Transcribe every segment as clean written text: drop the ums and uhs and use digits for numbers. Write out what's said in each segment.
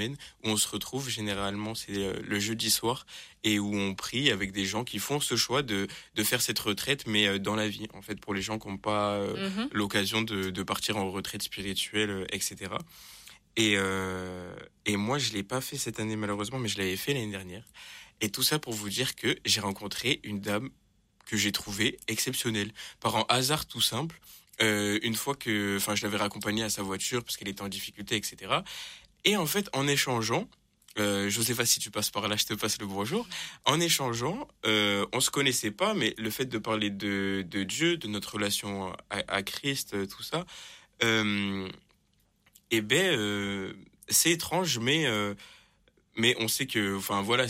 où on se retrouve généralement, c'est le jeudi soir, et où on prie avec des gens qui font ce choix de faire cette retraite, mais dans la vie, en fait, pour les gens qui n'ont pas l'occasion de partir en retraite spirituelle, etc. Et, et moi, je l'ai pas fait cette année malheureusement, mais je l'avais fait l'année dernière. Et tout ça pour vous dire que j'ai rencontré une dame que j'ai trouvée exceptionnelle. Par un hasard tout simple, une fois que, enfin, je l'avais raccompagnée à sa voiture parce qu'elle était en difficulté, etc. Et en fait, en échangeant, Josépha, si tu passes par là, je te passe le bonjour. En échangeant, on se connaissait pas, mais le fait de parler de Dieu, de notre relation à Christ, tout ça, euh, eh ben, c'est étrange, mais on sait que, enfin voilà,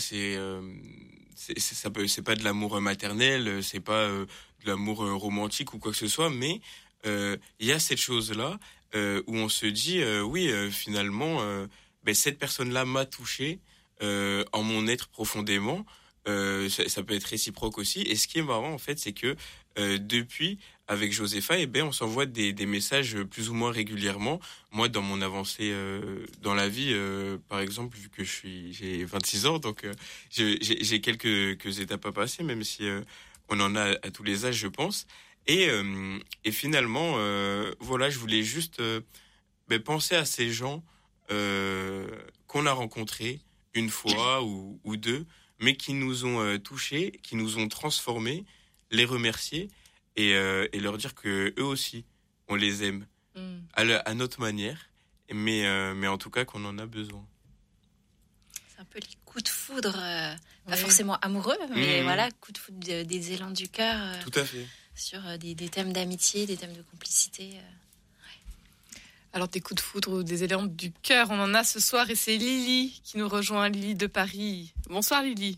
c'est pas de l'amour maternel, c'est pas de l'amour romantique ou quoi que ce soit, mais il y a cette chose-là où on se dit, oui, finalement, ben, cette personne-là m'a touché en mon être profondément. Ça peut être réciproque aussi. Et ce qui est marrant, en fait, c'est que depuis, avec Josépha, eh ben, on s'envoie des messages plus ou moins régulièrement. Moi, dans mon avancée dans la vie, par exemple, vu que j'ai 26 ans, donc j'ai quelques étapes à passer, même si on en a à tous les âges, je pense. Et finalement, voilà, je voulais juste ben, penser à ces gens qu'on a rencontrés une fois ou deux, mais qui nous ont touchés, qui nous ont transformés, les remercier et leur dire que eux aussi, on les aime à notre manière, mais en tout cas qu'on en a besoin. C'est un peu les coups de foudre, pas forcément amoureux, mais voilà, coups de foudre des élans du cœur. Tout à fait. Sur des thèmes d'amitié, des thèmes de complicité. Alors, des coups de foudre ou des élans du cœur, on en a ce soir et c'est Lily qui nous rejoint, Lily de Paris. Bonsoir Lily.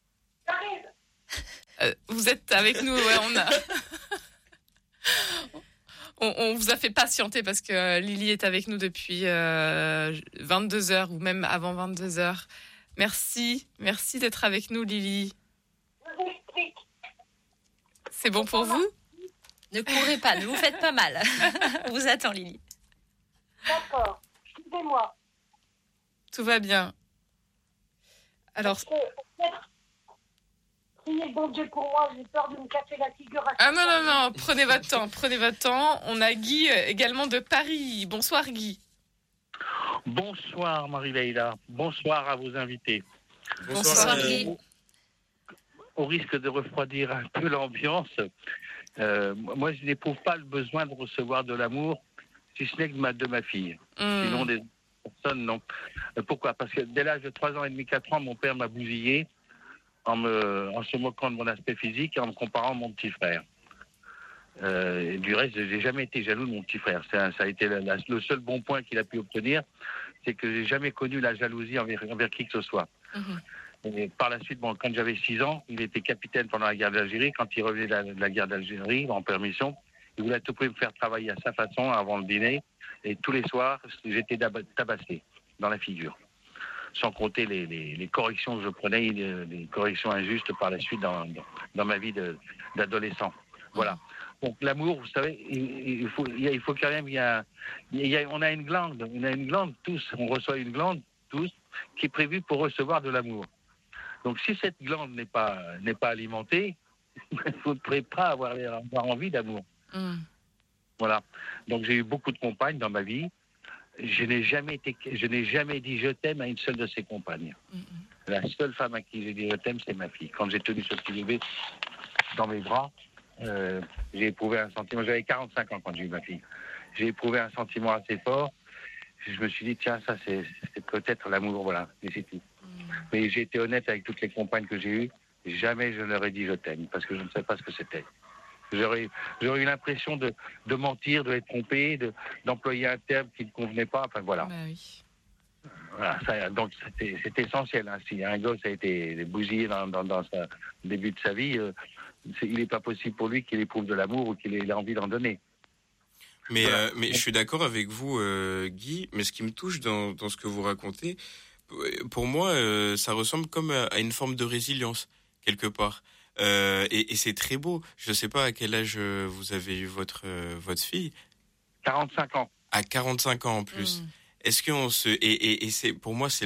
Vous êtes avec nous, ouais, on vous a fait patienter parce que Lily est avec nous depuis 22h ou même avant 22h. Merci d'être avec nous Lily. C'est bon pour vous ? Ne courez pas, ne vous faites pas mal. On vous attend Lily. D'accord, suivez-moi. Tout va bien. Alors... Priez bon Dieu pour moi, j'ai peur de me casser la figure. Ah non, prenez votre temps. On a Guy également de Paris. Bonsoir Guy. Bonsoir Marie-Leïla, bonsoir à vos invités. Bonsoir Guy. Au risque de refroidir un peu l'ambiance, moi je n'éprouve pas le besoin de recevoir de l'amour, si ce n'est que de ma fille. Sinon des personnes, non. Pourquoi ? Parce que dès l'âge de 3 ans et demi, 4 ans, mon père m'a bousillé en se moquant de mon aspect physique et en me comparant à mon petit frère. Et du reste, j'ai jamais été jaloux de mon petit frère. Ça a été le seul bon point qu'il a pu obtenir, c'est que j'ai jamais connu la jalousie envers qui que ce soit. Et par la suite, quand j'avais 6 ans, il était capitaine pendant la guerre d'Algérie. Quand il revenait de la guerre d'Algérie, en permission, il voulait à tout prix me faire travailler à sa façon avant le dîner. Et tous les soirs, j'étais tabassé dans la figure. Sans compter les corrections que je prenais, les corrections injustes par la suite dans ma vie d'adolescent. Voilà. Donc l'amour, vous savez, il faut quand même, on a une glande tous, on reçoit une glande tous qui est prévue pour recevoir de l'amour. Donc si cette glande n'est pas alimentée, vous ne pourrez pas avoir envie d'amour. Voilà. Donc j'ai eu beaucoup de compagnes dans ma vie. Je n'ai jamais dit je t'aime à une seule de ces compagnes. La seule femme à qui j'ai dit je t'aime, c'est ma fille. Quand j'ai tenu ce petit bébé dans mes bras, j'ai éprouvé un sentiment. J'avais 45 ans quand j'ai eu ma fille. J'ai éprouvé un sentiment assez fort. Je me suis dit tiens, ça c'est peut-être l'amour, voilà. Et c'est tout. Mais j'ai été honnête avec toutes les compagnes que j'ai eues. Jamais je ne leur ai dit je t'aime parce que je ne savais pas ce que c'était. J'aurais eu l'impression de mentir, de être trompé, d'employer un terme qui ne convenait pas. Enfin voilà. Bah oui. Voilà, donc c'est essentiel. Hein. Si un gosse a été bousillé dans le début de sa vie, il n'est pas possible pour lui qu'il éprouve de l'amour ou qu'il ait envie d'en donner. Mais je suis d'accord avec vous, Guy. Mais ce qui me touche dans ce que vous racontez, pour moi, ça ressemble comme à une forme de résilience quelque part. Et c'est très beau. Je ne sais pas à quel âge vous avez eu votre fille. 45 ans. À 45 ans en plus. est-ce qu'on se et c'est pour moi c'est